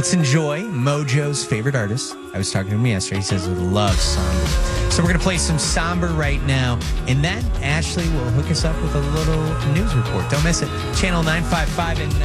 let's enjoy Mojo's favorite artist. I was talking to him yesterday. He says he loves samba. So we're going to play some samba right now. And then Ashley will hook us up with a little news report. Don't miss it. Channel 955 and